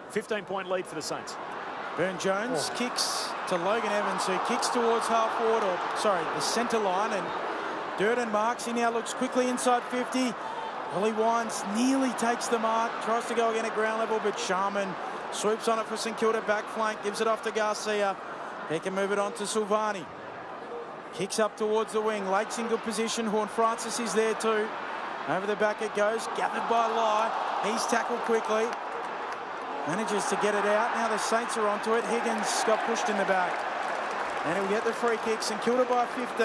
15-point lead for the Saints. Burne-Jones kicks to Logan Evans, who kicks towards half forward, or sorry, the centre line, and Durden marks. He now looks quickly inside 50. Ollie Wines nearly takes the mark, tries to go again at ground level, but Sharman swoops on it for St Kilda, back flank, gives it off to Garcia. He can move it on to Silvani. Kicks up towards the wing. Lake's in good position. Horne-Francis is there too. Over the back it goes, gathered by Lai. He's tackled quickly. Manages to get it out. Now the Saints are onto it. Higgins got pushed in the back. And he'll get the free kick. St Kilda by 15.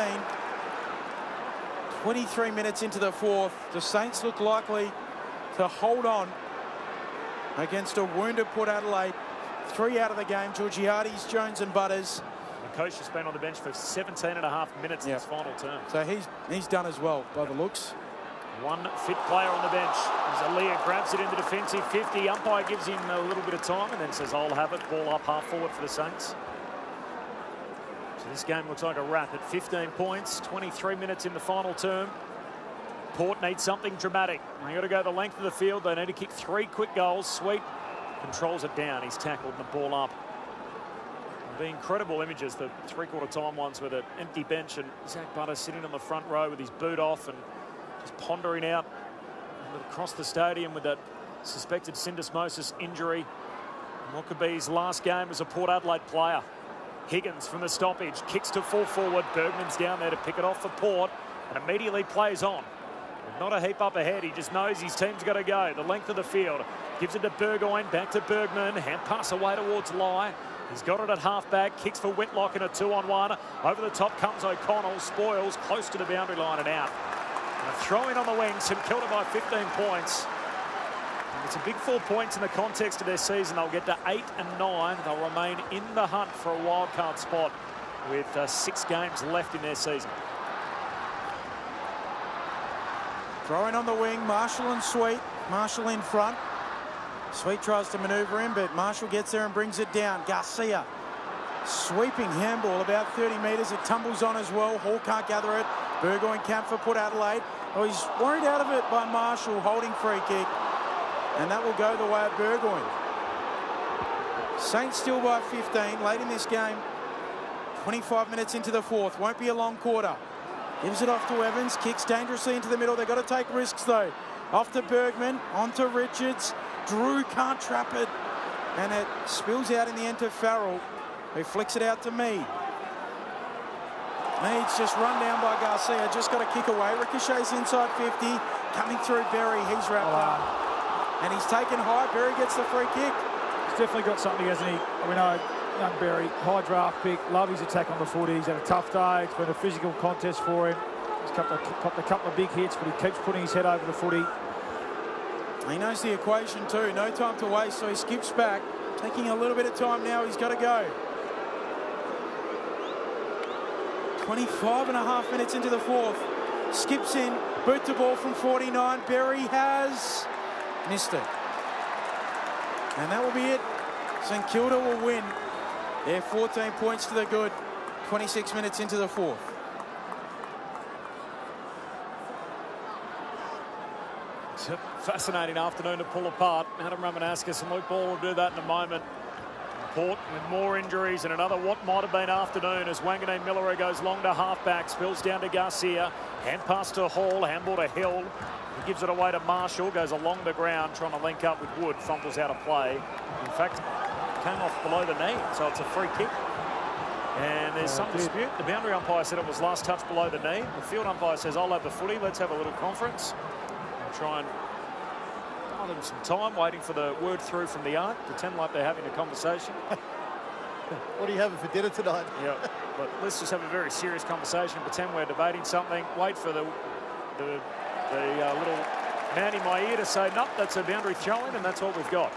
23 minutes into the fourth. The Saints look likely to hold on against a wounded Port Adelaide. 3 out of the game. Georgiades, Jones and Butters. The coach has been on the bench for 17.5 minutes in his final term. So he's done as well by the looks. One fit player on the bench. Zalia grabs it in the defensive 50. Umpire gives him a little bit of time and then says, I'll have it. Ball up half forward for the Saints. So this game looks like a wrap at 15 points. 23 minutes in the final term. Port needs something dramatic. They've got to go the length of the field. They need to kick 3 quick goals. Sweet controls it down. He's tackled and the ball up. The incredible images, the three-quarter time ones with an empty bench and Zach Butters sitting on the front row with his boot off and just pondering out across the stadium with that suspected syndesmosis injury. And what could be his last game as a Port Adelaide player. Higgins from the stoppage, kicks to full forward. Bergman's down there to pick it off for Port and immediately plays on. Not a heap up ahead. He just knows his team's got to go. The length of the field. Gives it to Burgoyne, back to Bergman. Hand pass away towards Lai. He's got it at half-back. Kicks for Whitlock in a 2-on-1. Over the top comes O'Connell. Spoils close to the boundary line and out. And a throw-in on the wing. St Kilda by 15 points. And it's a big 4 points in the context of their season. They'll get to 8 and 9. They'll remain in the hunt for a wildcard spot with 6 games left in their season. Throwing on the wing, Marshall and Sweet. Marshall in front. Sweet tries to manoeuvre in, but Marshall gets there and brings it down. Garcia, sweeping handball about 30 metres. It tumbles on as well. Hall can't gather it. Burgoyne camp for Port Adelaide. Oh, he's worried out of it by Marshall, holding free kick. And that will go the way of Burgoyne. Saints still by 15, late in this game. 25 minutes into the fourth. Won't be a long quarter. Gives it off to Evans. Kicks dangerously into the middle. They've got to take risks, though. Off to Bergman. On to Richards. Drew can't trap it. And it spills out in the end to Farrell, who flicks it out to Mead. Mead's just run down by Garcia. Just got to kick away. Ricochets inside 50. Coming through Berry. He's wrapped up. And he's taken high. Berry gets the free kick. He's definitely got something, hasn't he? We know young Berry, high draft pick. Love his attack on the footy. He's had a tough day. It's been a physical contest for him. He's copped a couple of big hits, but he keeps putting his head over the footy. He knows the equation too. No time to waste, so he skips back. Taking a little bit of time now. He's got to go. 25.5 minutes into the fourth. Skips in. Boot to ball from 49. Berry has missed it. And that will be it. St Kilda will win. They're 14 points to the good. 26 minutes into the fourth. It's a fascinating afternoon to pull apart. Adam Ramanauskas and Luke Ball will do that in a moment. Port with more injuries and another what might have been afternoon as Wanganeen Miller goes long to halfback, spills down to Garcia, hand pass to Hall, handball to Hill. He gives it away to Marshall, goes along the ground trying to link up with Wood, fumbles out of play. In fact, came off below the knee, so it's a free kick. And there's some dispute. The boundary umpire said it was last touch below the knee. The field umpire says, I'll have the footy, let's have a little conference. And try and buy them some time, waiting for the word through from the yard, pretend like they're having a conversation. What are you having for dinner tonight? Yeah, but let's just have a very serious conversation, pretend we're debating something, wait for the little man in my ear to say, nope, that's a boundary throw-in, and that's what we've got.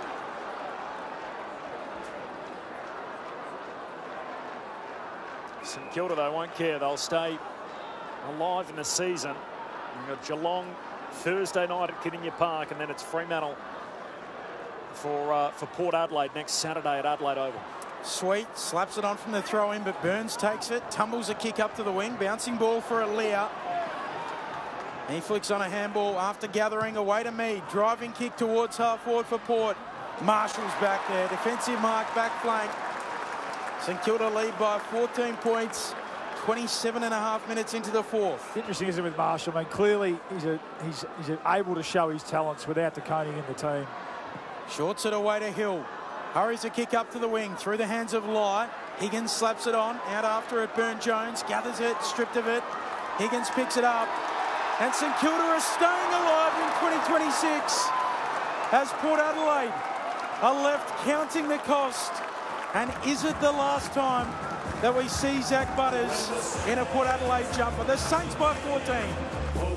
St Kilda, they won't care. They'll stay alive in the season. We've got Geelong Thursday night at Kardinia Park, and then it's Fremantle for Port Adelaide next Saturday at Adelaide Oval. Sweet slaps it on from the throw-in, but Burns takes it, tumbles a kick up to the wing, bouncing ball for Alia. He flicks on a handball after gathering away to Mead. Driving kick towards half forward for Port. Marshall's back there. Defensive mark, back flank. St Kilda lead by 14 points. 27.5 minutes into the fourth. Interesting, isn't it, with Marshall? I mean, clearly he's able to show his talents without De Koning in the team. Shorts it away to Hill. Hurries a kick up to the wing through the hands of Lai. Higgins slaps it on. Out after it, Byrne-Jones gathers it, stripped of it. Higgins picks it up. And St Kilda are staying alive in 2026 as Port Adelaide are left counting the cost. And is it the last time that we see Zach Butters in a Port Adelaide jumper? The Saints by 14.